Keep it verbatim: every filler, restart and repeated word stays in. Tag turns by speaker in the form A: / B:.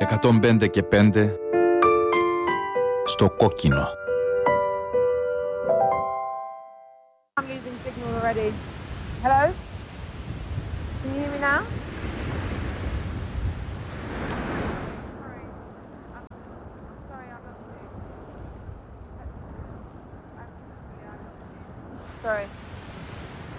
A: εκατόν πέντε και πέντε στο κόκκινο.
B: I'm losing signal already. Hello? Can you hear me now? Sorry. I'm sorry, I'm not. Sorry.